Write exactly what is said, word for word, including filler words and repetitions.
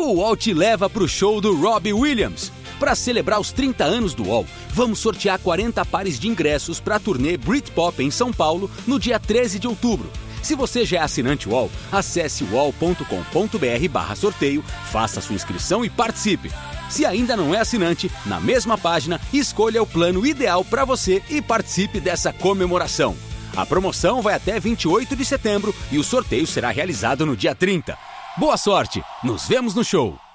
o U O L te leva para o show do Robbie Williams. Para celebrar os trinta anos do U O L, vamos sortear quarenta pares de ingressos para a turnê Britpop em São Paulo no dia treze de outubro. Se você já é assinante U O L, acesse uol ponto com ponto br barra sorteio, faça sua inscrição e participe. Se ainda não é assinante, na mesma página, escolha o plano ideal para você e participe dessa comemoração. A promoção vai até vinte e oito de setembro e o sorteio será realizado no dia trinta. Boa sorte! Nos vemos no show!